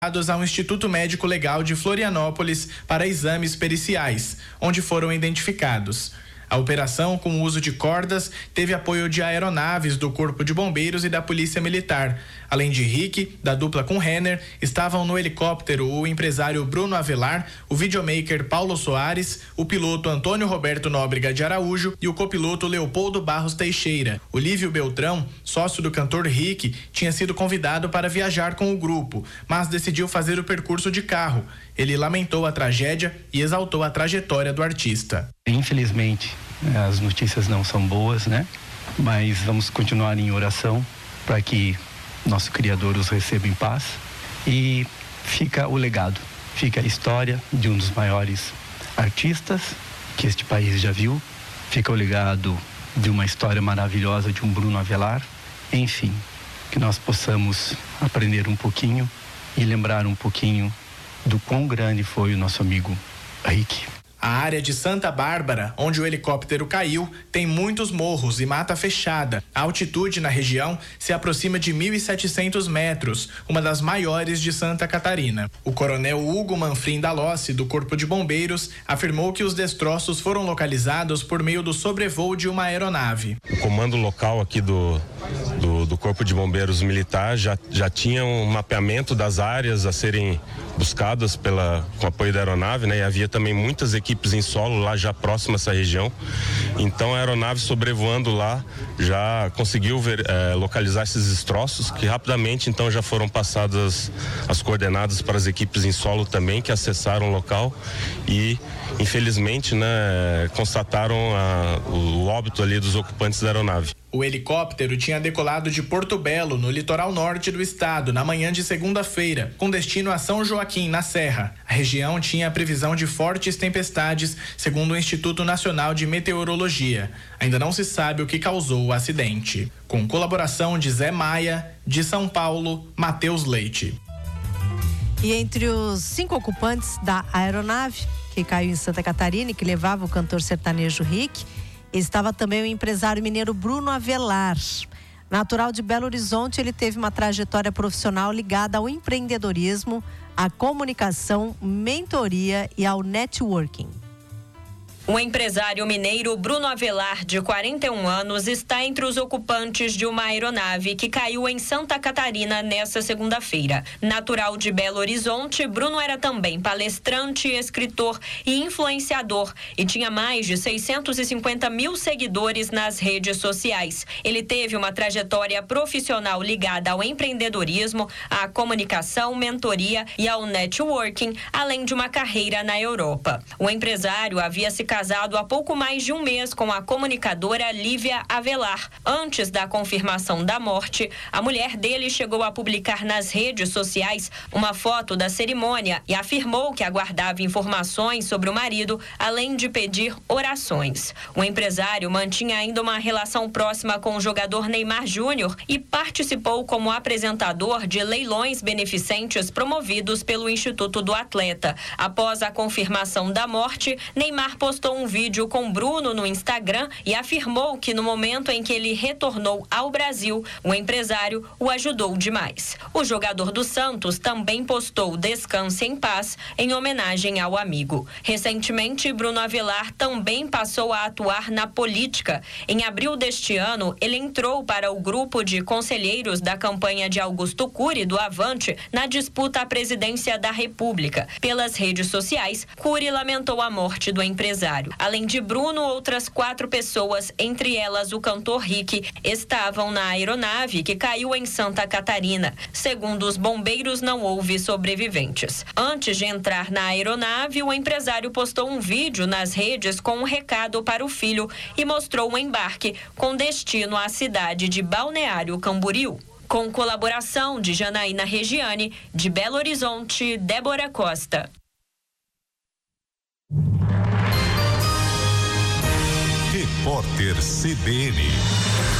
ao Instituto Médico Legal de Florianópolis para exames periciais, onde foram identificados. A operação, com o uso de cordas, teve apoio de aeronaves do Corpo de Bombeiros e da Polícia Militar. Além de Rick, da dupla com Renner, estavam no helicóptero o empresário Bruno Avelar, o videomaker Paulo Soares, o piloto Antônio Roberto Nóbrega de Araújo e o copiloto Leopoldo Barros Teixeira. O Lívio Beltrão, sócio do cantor Rick, tinha sido convidado para viajar com o grupo, mas decidiu fazer o percurso de carro. Ele lamentou a tragédia e exaltou a trajetória do artista. Infelizmente, as notícias não são boas, né? Mas vamos continuar em oração para que nosso Criador os receba em paz. E fica o legado, fica a história de um dos maiores artistas que este país já viu. Fica o legado de uma história maravilhosa de um Bruno Avelar. Enfim, que nós possamos aprender um pouquinho e lembrar um pouquinho do quão grande foi o nosso amigo Rick. A área de Santa Bárbara, onde o helicóptero caiu, tem muitos morros e mata fechada. A altitude na região se aproxima de 1.700 metros, uma das maiores de Santa Catarina. O coronel Hugo Manfrim Dalossi, do Corpo de Bombeiros, afirmou que os destroços foram localizados por meio do sobrevoo de uma aeronave. O comando local aqui do Corpo de Bombeiros Militar já tinha um mapeamento das áreas a serem buscadas com apoio da aeronave, né? E havia também muitas equipes em solo lá já próximo a essa região. Então a aeronave sobrevoando lá já conseguiu localizar esses destroços, que rapidamente então já foram passadas as coordenadas para as equipes em solo também, que acessaram o local e infelizmente, né, constataram o óbito ali dos ocupantes da aeronave. O helicóptero tinha decolado de Porto Belo, no litoral norte do estado, na manhã de segunda-feira, com destino a São Joaquim, na Serra. A região tinha a previsão de fortes tempestades, segundo o Instituto Nacional de Meteorologia. Ainda não se sabe o que causou o acidente. Com colaboração de Zé Maia, de São Paulo, Matheus Leite. E entre os 5 ocupantes da aeronave que caiu em Santa Catarina e que levava o cantor sertanejo Rick, estava também o empresário mineiro Bruno Avelar. Natural de Belo Horizonte, ele teve uma trajetória profissional ligada ao empreendedorismo, à comunicação, mentoria e ao networking. O empresário mineiro Bruno Avelar, de 41 anos, está entre os ocupantes de uma aeronave que caiu em Santa Catarina nesta segunda-feira. Natural de Belo Horizonte, Bruno era também palestrante, escritor e influenciador e tinha mais de 650 mil seguidores nas redes sociais. Ele teve uma trajetória profissional ligada ao empreendedorismo, à comunicação, mentoria e ao networking, além de uma carreira na Europa. O empresário havia se casado há pouco mais de um mês com a comunicadora Lívia Avelar. Antes da confirmação da morte, a mulher dele chegou a publicar nas redes sociais uma foto da cerimônia e afirmou que aguardava informações sobre o marido, além de pedir orações. O empresário mantinha ainda uma relação próxima com o jogador Neymar Júnior e participou como apresentador de leilões beneficentes promovidos pelo Instituto do Atleta. Após a confirmação da morte, Neymar postou um vídeo com Bruno no Instagram e afirmou que no momento em que ele retornou ao Brasil, o empresário o ajudou demais. O jogador do Santos também postou "Descanse em paz" em homenagem ao amigo. Recentemente, Bruno Avelar também passou a atuar na política. Em abril deste ano, ele entrou para o grupo de conselheiros da campanha de Augusto Cury, do Avante, na disputa à presidência da República. Pelas redes sociais, Cury lamentou a morte do empresário. Além de Bruno, outras 4 pessoas, entre elas o cantor Rick, estavam na aeronave que caiu em Santa Catarina. Segundo os bombeiros, não houve sobreviventes. Antes de entrar na aeronave, o empresário postou um vídeo nas redes com um recado para o filho e mostrou um embarque com destino à cidade de Balneário Camboriú. Com colaboração de Janaína Regiane, de Belo Horizonte, Débora Costa. Repórter CBN.